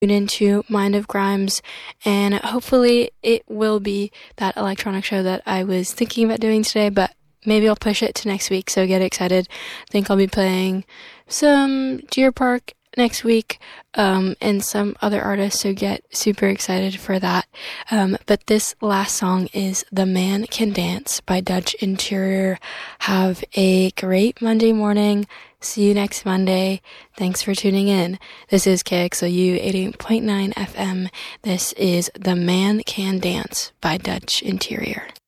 tune into Mind of Grimes, and hopefully it will be that electronic show that I was thinking about doing today, but maybe I'll push it to next week, so get excited. I think I'll be playing some Deer Park next week, and some other artists, so get super excited for that. But this last song is The Man Can Dance by Dutch Interior. Have a great Monday morning. See you next Monday. Thanks for tuning in. This is KXLU 88.9 FM. This is The Man Can Dance by Dutch Interior.